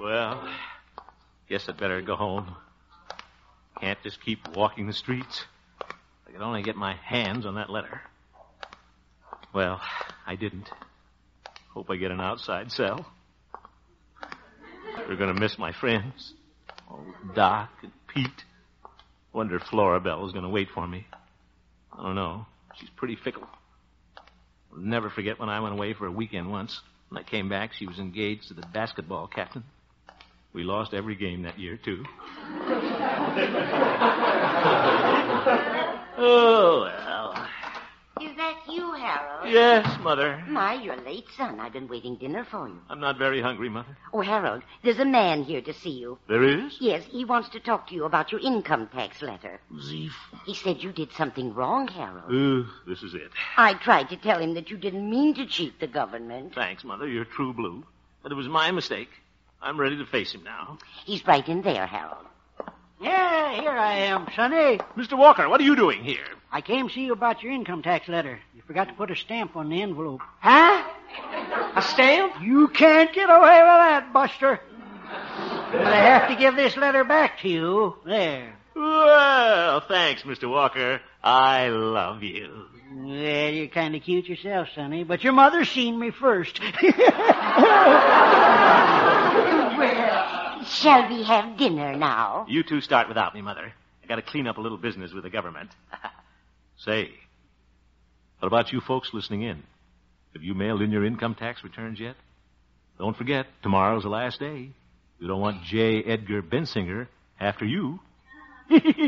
Well, guess I'd better go home. Can't just keep walking the streets. I could only get my hands on that letter. Well, I didn't. Hope I get an outside cell. We're going to miss my friends. Oh, Doc and Pete. Wonder if Flora Bell is going to wait for me. I don't know. She's pretty fickle. I'll never forget when I went away for a weekend once. When I came back, she was engaged to the basketball captain. We lost every game that year, too. Oh, well. Is that you, Harold? Yes, Mother. My, you're late, son. I've been waiting dinner for you. I'm not very hungry, Mother. Oh, Harold, there's a man here to see you. There is? Yes, he wants to talk to you about your income tax letter. Zeef. He said you did something wrong, Harold. This is it. I tried to tell him that you didn't mean to cheat the government. Thanks, Mother. You're true blue. But it was my mistake. I'm ready to face him now. He's right in there, Harold. Yeah, here I am, Sonny. Mr. Walker, what are you doing here? I came to see you about your income tax letter. You forgot to put a stamp on the envelope. Huh? A stamp? You can't get away with that, Buster. But I have to give this letter back to you. There. Well, thanks, Mr. Walker. I love you. Well, you're kind of cute yourself, Sonny, but your mother's seen me first. Well, shall we have dinner now? You two start without me, Mother. I got to clean up a little business with the government. Say, what about you folks listening in? Have you mailed in your income tax returns yet? Don't forget, tomorrow's the last day. We don't want J. Edgar Bensinger after you.